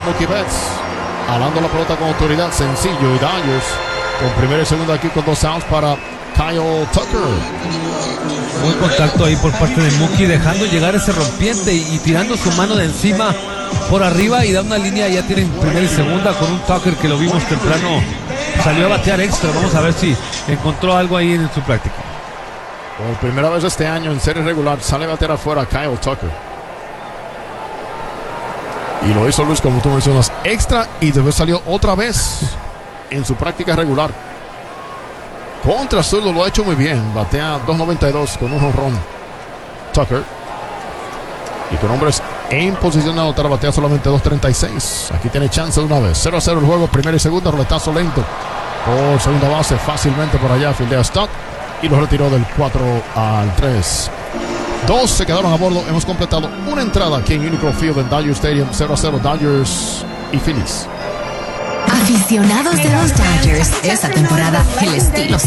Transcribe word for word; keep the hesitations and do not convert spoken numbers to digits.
Mookie Betts. Jalando la pelota con autoridad, sencillo. Y Dodgers con primera y segunda aquí con dos outs para Kyle Tucker. Buen contacto ahí por parte de Mookie, dejando llegar ese rompiente y, y tirando su mano de encima por arriba y da una línea. Ya tienen primera y segunda con un Tucker que lo vimos temprano. Salió a batear extra. Vamos a ver si encontró algo ahí en su práctica. Por primera vez este año en serie regular sale a batear afuera Kyle Tucker. Y lo hizo Luis, como tú mencionas, extra, y después salió otra vez en su práctica regular. Contra zurdo lo ha hecho muy bien. Batea dos noventa y dos con un jonrón Tucker. Y con hombres en posición de anotar, batea solamente dos treinta y seis. Aquí tiene chance de una vez. cero a cero el juego, primera y segunda, roletazo lento por segunda base, fácilmente por allá. Fildea Stott y lo retiró del cuatro al tres. Dos se quedaron a bordo. Hemos completado una entrada aquí en Unicron Field en Dodger Stadium. cero a cero Dodgers y Phillies. Aficionados de los Dodgers, esta temporada el estilo